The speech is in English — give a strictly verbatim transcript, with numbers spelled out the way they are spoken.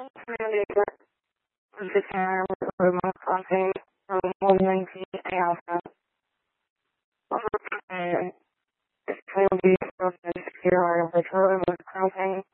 Community with the term remote crossing from one nineteen Alpha. Over time, this will be processed here on virtual remote crossing